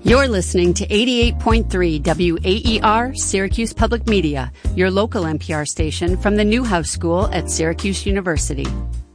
You're listening to 88.3 WAER, Syracuse Public Media, your local NPR station from the Newhouse School at Syracuse University.